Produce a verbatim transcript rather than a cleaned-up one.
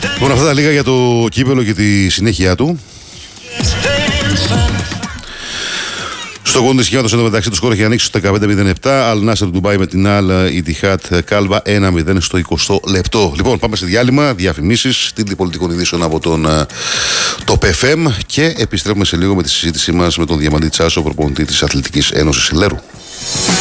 Λοιπόν, αυτά τα λίγα για το κύπελο και τη συνέχεια του. Στο κόντο της σχήματος εντωμεταξύ του σκορ έχει ανοίξει στο δεκαπέντε μηδέν επτά. Αλ Νάσερ Ντουμπάι με την Αλ Ιτιχάτ Κάλβα ένα μηδέν στο εικοστό λεπτό. Λοιπόν, πάμε σε διάλειμμα, διαφημίσεις, τίτλοι πολιτικών ειδήσεων από τον το πι εφ εμ και επιστρέφουμε σε λίγο με τη συζήτησή μας με τον Διαμαντή Τσάσο, προπονητή της Αθλητικής Ένωσης Λέρου.